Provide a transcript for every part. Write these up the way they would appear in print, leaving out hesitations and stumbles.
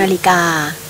นาฬิกา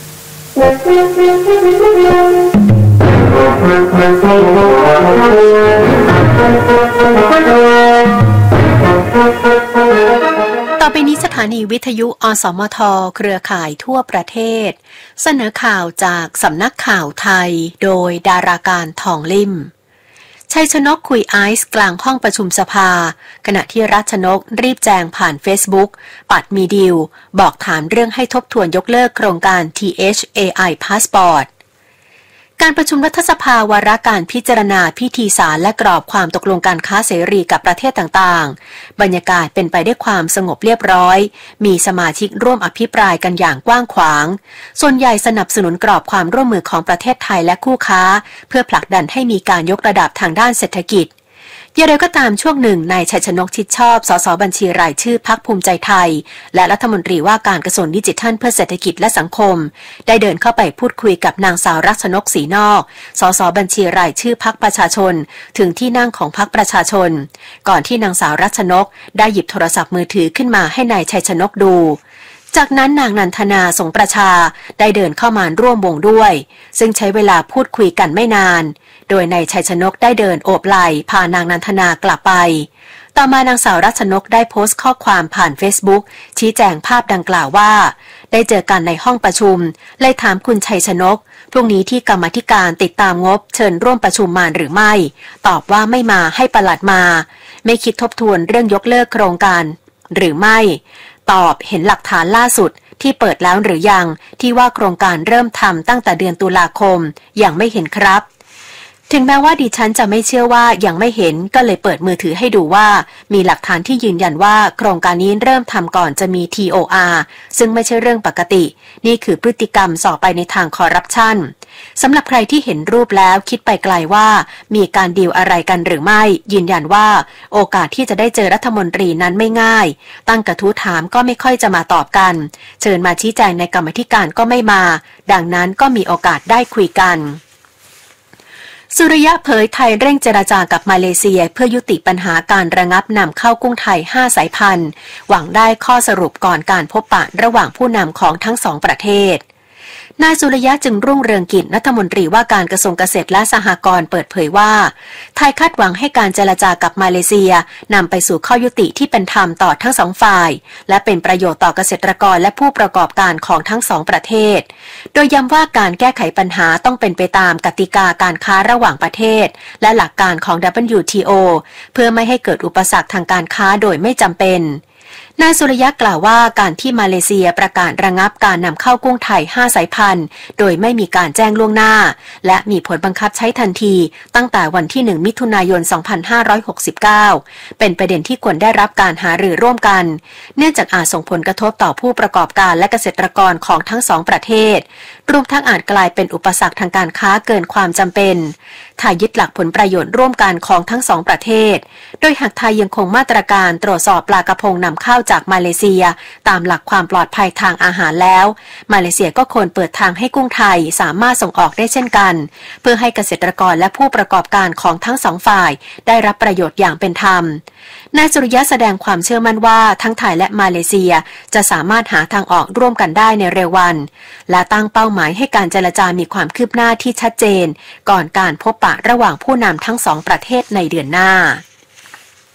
ต่อไปนี้สถานีวิทยุอสมทเครือข่ายทั่วประเทศเสนอข่าวจากสำนักข่าวไทยโดยดาราการทองลิ่มชัยชนกคุยไอซ์กลางห้องประชุมสภาขณะที่รัชนกรีบแจงผ่านเฟซบุ๊กปัดมีดีลบอกถามเรื่องให้ทบทวนยกเลิกโครงการ THAI Passportการประชุมรัฐสภาวาระการพิจารณาพิธีสารและกรอบความตกลงการค้าเสรีกับประเทศต่างๆบรรยากาศเป็นไปด้วยความสงบเรียบร้อยมีสมาชิกร่วมอภิปรายกันอย่างกว้างขวางส่วนใหญ่สนับสนุนกรอบความร่วมมือของประเทศไทยและคู่ค้าเพื่อผลักดันให้มีการยกระดับทางด้านเศรษฐกิจอย่างไรก็ตามช่วงหนึ่งนายชัยชนกชิดชอบสสบัญชีรายชื่อพรรคภูมิใจไทยและรัฐมนตรีว่าการกระทรวงดิจิทัลเพื่อเศรษฐกิจและสังคมได้เดินเข้าไปพูดคุยกับนางสาวรัชนกศรีนอกสสบัญชีรายชื่อพรรคประชาชนถึงที่นั่งของพรรคประชาชนก่อนที่นางสาวรัชนกได้หยิบโทรศัพท์มือถือขึ้นมาให้นายชัยชนกดูจากนั้นนางนันทนาสงประชาได้เดินเข้ามาร่วมวงด้วยซึ่งใช้เวลาพูดคุยกันไม่นานโดยนายชัยชนกได้เดินโอบไหล่พานางนันทนากลับไปต่อมานางสาวรัชนกได้โพสต์ข้อความผ่านเฟซบุ๊กชี้แจงภาพดังกล่าวว่าได้เจอกันในห้องประชุมเลยถามคุณชัยชนกพรุ่งนี้ที่กรรมาธิการติดตามงบเชิญร่วมประชุมมาหรือไม่ตอบว่าไม่มาให้ปลัดมาไม่คิดทบทวนเรื่องยกเลิกโครงการหรือไม่ตอบเห็นหลักฐานล่าสุดที่เปิดแล้วหรือยังที่ว่าโครงการเริ่มทำตั้งแต่เดือนตุลาคมยังไม่เห็นครับถึงแม้ว่าดิฉันจะไม่เชื่อว่ายังไม่เห็นก็เลยเปิดมือถือให้ดูว่ามีหลักฐานที่ยืนยันว่าโครงการนี้เริ่มทำก่อนจะมี TOR ซึ่งไม่ใช่เรื่องปกตินี่คือพฤติกรรมส่อไปในทางคอร์รัปชันสำหรับใครที่เห็นรูปแล้วคิดไปไกลว่ามีการดีลอะไรกันหรือไม่ยืนยันว่าโอกาสที่จะได้เจอรัฐมนตรีนั้นไม่ง่ายตั้งกระทู้ถามก็ไม่ค่อยจะมาตอบกันเชิญมาชี้แจงในกรรมาธิการก็ไม่มาดังนั้นก็มีโอกาสได้คุยกันสุริยะเผยไทยเร่งเจรจากับมาเลเซียเพื่อยุติปัญหาการระงับนำเข้ากุ้งไทย5สายพันธุ์หวังได้ข้อสรุปก่อนการพบปะระหว่างผู้นำของทั้งสองประเทศนายสุริยะจึงรุ่งเรืองกิจรัฐมนตรีว่าการกระทรวงเกษตรและสหกรณ์เปิดเผยว่าไทยคาดหวังให้การเจรจากับมาเลเซียนำไปสู่ข้อยุติที่เป็นธรรมต่อทั้งสองฝ่ายและเป็นประโยชน์ต่อเกษตรกรและผู้ประกอบการของทั้งสองประเทศโดยย้ำว่าการแก้ไขปัญหาต้องเป็นไปตามกติกาการค้าระหว่างประเทศและหลักการของ WTO เพื่อไม่ให้เกิดอุปสรรคทางการค้าโดยไม่จำเป็นนายสุริยะกล่าวว่าการที่มาเลเซียประกาศระงับการนำเข้ากุ้งไทย5สายพันธุ์โดยไม่มีการแจ้งล่วงหน้าและมีผลบังคับใช้ทันทีตั้งแต่วันที่1มิถุนายน2569เป็นประเด็นที่ควรได้รับการหารือร่วมกันเนื่องจากอาจส่งผลกระทบต่อผู้ประกอบการและเกษตรกรของทั้งสองประเทศรวมทั้งอาจกลายเป็นอุปสรรคทางการค้าเกินความจำเป็นไทยยึดหลักผลประโยชน์ร่วมกันของทั้งสองประเทศโดยหากไทยยังคงมาตรการตรวจสอบปลากระพงนำเข้าจากมาเลเซียตามหลักความปลอดภัยทางอาหารแล้วมาเลเซียก็ควรเปิดทางให้กุ้งไทยสามารถส่งออกได้เช่นกันเพื่อให้เกษตรกรและผู้ประกอบการของทั้งสองฝ่ายได้รับประโยชน์อย่างเป็นธรรมนายสุริยะแสดงความเชื่อมั่นว่าทั้งไทยและมาเลเซียจะสามารถหาทางออกร่วมกันได้ในเร็ววันและตั้งเป้าหมายให้การเจรจามีความคืบหน้าที่ชัดเจนก่อนการพบปะระหว่างผู้นำทั้งสองประเทศในเดือนหน้า